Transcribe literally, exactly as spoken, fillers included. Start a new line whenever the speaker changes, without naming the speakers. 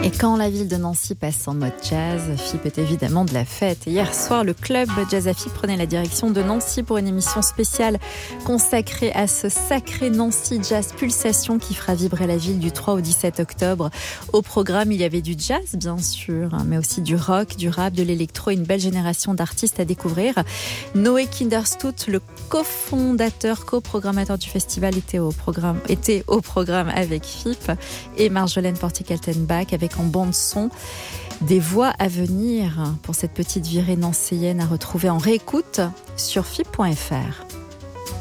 Et quand la ville de Nancy passe en mode jazz, F I P est évidemment de la fête. Et hier soir, le club Jazz à F I P prenait la direction de Nancy pour une émission spéciale consacrée à ce sacré Nancy Jazz Pulsation qui fera vibrer la ville du trois au dix-sept octobre. Au programme, il y avait du jazz, bien sûr, mais aussi du rock, du rap, de l'électro et une belle génération d'artistes à découvrir. Noé Kinderstoot, le cofondateur, coprogrammateur du festival, était au programme, était au programme avec F I P, et Marjolaine Portier-Kaltenbach avec en bande son des voix à venir pour cette petite virée nancéienne à retrouver en réécoute sur F I P point F R.